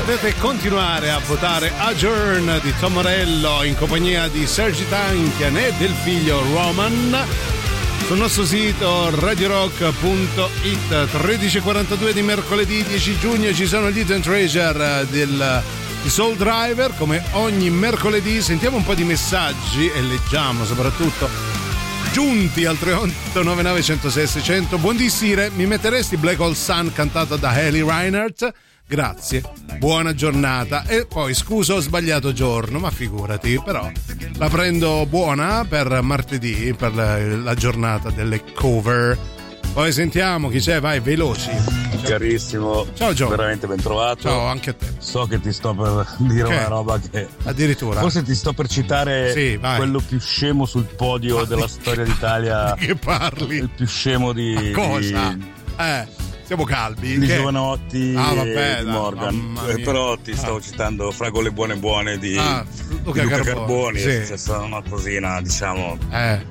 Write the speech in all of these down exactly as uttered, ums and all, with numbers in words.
Potete continuare a votare Adjourn di Tom Morello in compagnia di Sergi Tankian e del figlio Roman sul nostro sito radio rock punto it. Tredici e quarantadue di mercoledì dieci giugno ci sono gli Hidden Treasure del, di Soul Driver. Come ogni mercoledì sentiamo un po' di messaggi e leggiamo soprattutto giunti al tre otto nove nove uno zero sei sei zero zero. Buondì, mi metteresti Black Hole Sun cantato da Haley Reinhardt? Grazie, buona giornata. E poi scusa, ho sbagliato giorno, ma figurati, però la prendo buona per martedì, per la, la giornata delle cover. Poi sentiamo chi c'è, vai, veloci. Carissimo, ciao Gio, veramente ben trovato. Ciao anche a te. So che ti sto per dire che? una roba che addirittura forse ti sto per citare, sì, quello più scemo sul podio ma della storia d'Italia. Che parli? Il più scemo di ma cosa? Di... Eh siamo calmi di che... Giovanotti ah, vabbè, e di Morgan, eh, però ti stavo ah. citando Fragole buone buone di, ah, Luca, di Luca Carboni, Carboni sì. È stata una cosina, diciamo, eh.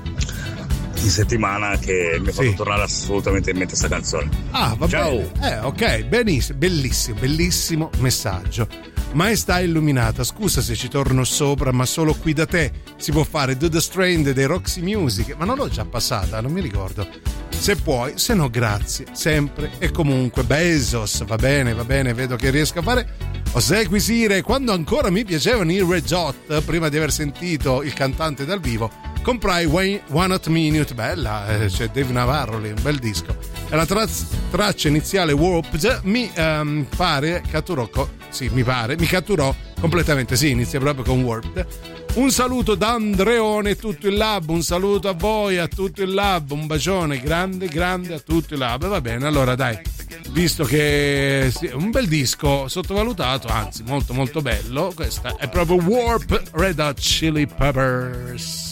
in settimana che mi ha fatto sì. tornare assolutamente in mente questa canzone. Ah, va Ciao. bene. Eh, ok, benissimo, bellissimo, bellissimo messaggio. Maestà illuminata, scusa se ci torno sopra, ma solo qui da te si può fare Do the Strand dei Roxy Music, ma non l'ho già passata, non mi ricordo. Se puoi, se no grazie, sempre e comunque. Bezos, va bene, va bene, vedo che riesco a fare. Osequisire, quando ancora mi piacevano i Red Hot, prima di aver sentito il cantante dal vivo, comprai One Hot Minute, bella, eh, c'è Dave Navarro lì, un bel disco. E la tra- traccia iniziale Warped mi um, pare catturò, co- sì, mi pare, mi catturò completamente, sì, inizia proprio con Warped. Un saluto da Andreone e tutto il lab, un saluto a voi, a tutto il lab, un bacione grande, grande a tutto il lab. Va bene, allora dai, visto che è un bel disco sottovalutato, anzi molto molto bello, questa è proprio Warp Red Hot Chili Peppers.